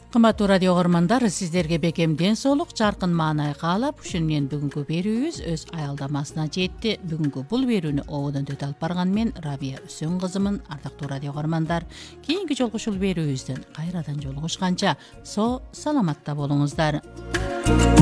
Кымбаттуу радио көрмандар, сиздерге бекем ден соолук, жаркын маанай каалап, ушуну менен бүгүнкү берүүбүз өз аялдамасына жетти. Бүгүнкү бул берүүнү ободон төтө алып барган мен Рабия Үсөн кызымын. Ардактуу радио көрмандар, кийинки жолку ушул берүүбүздөн кайрадан жолугушканча саламатта болуңуздар.